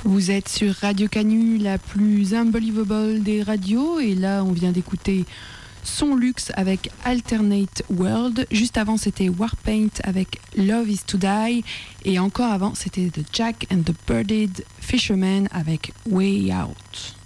Vous êtes sur Radio Canu, la plus unbelievable des radios, et là on vient d'écouter Son Luxe avec Alternate World. Juste avant c'était Warpaint avec Love Is To Die, et encore avant c'était The Jack and the Birded Fisherman avec Way Out.